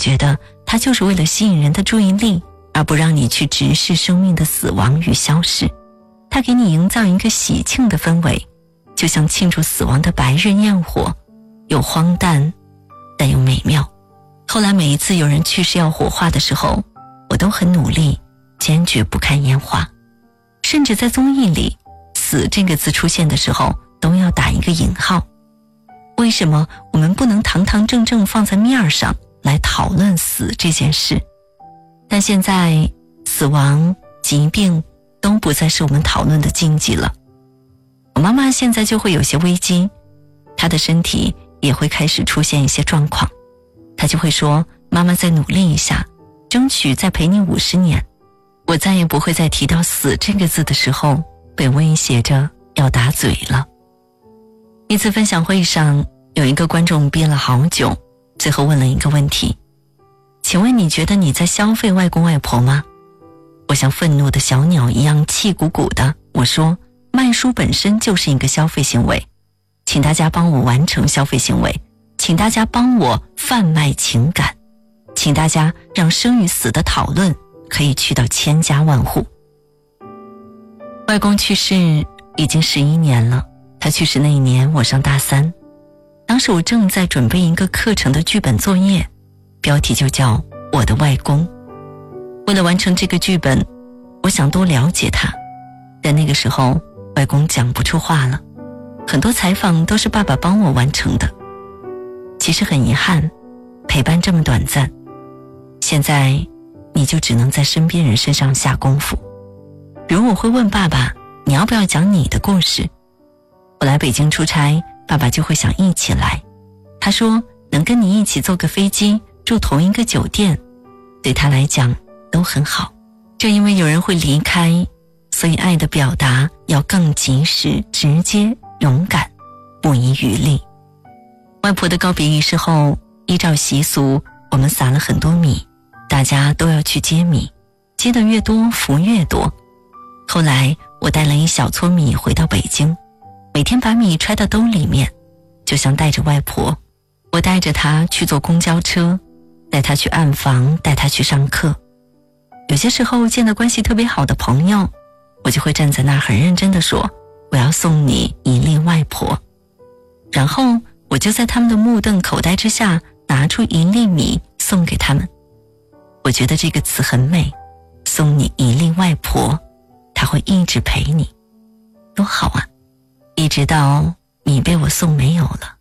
觉得它就是为了吸引人的注意力，而不让你去直视生命的死亡与消逝。它给你营造一个喜庆的氛围，就像庆祝死亡的白日焰火，有荒诞但又美妙。后来每一次有人去世要火化的时候，我都很努力，坚决不看烟花，甚至在综艺里死这个字出现的时候都要打一个引号。为什么我们不能堂堂正正放在面上来讨论死这件事？但现在死亡、疾病都不再是我们讨论的禁忌了。我妈妈现在就会有些危机，她的身体也会开始出现一些状况，她就会说，妈妈再努力一下，争取再陪你50年。我再也不会在提到死这个字的时候被威胁着要打嘴了。一次分享会上，有一个观众憋了好久，最后问了一个问题，请问你觉得你在消费外公外婆吗？我像愤怒的小鸟一样气鼓鼓的，我说，卖书本身就是一个消费行为，请大家帮我完成消费行为，请大家帮我贩卖情感，请大家让生与死的讨论可以去到千家万户。外公去世已经11年了，他去世那一年我上大3，当时我正在准备一个课程的剧本作业，标题就叫我的外公。为了完成这个剧本，我想多了解他，但那个时候外公讲不出话了，很多采访都是爸爸帮我完成的。其实很遗憾，陪伴这么短暂，现在你就只能在身边人身上下功夫。比如我会问爸爸，你要不要讲你的故事？我来北京出差，爸爸就会想一起来，他说能跟你一起坐个飞机，住同一个酒店，对他来讲都很好。正因为有人会离开，所以爱的表达要更及时、直接、勇敢，不遗余力。外婆的告别仪式后，依照习俗，我们撒了很多米，大家都要去接米，接得越多福越多。后来我带了一小撮米回到北京，每天把米揣到兜里面，就像带着外婆。我带着她去坐公交车，带她去暗房，带她去上课。有些时候见到关系特别好的朋友，我就会站在那儿很认真地说，我要送你一粒外婆。然后我就在他们的目瞪口呆之下拿出一粒米送给他们。我觉得这个词很美，送你一粒外婆，她会一直陪你，多好啊！一直到米被我送没有了，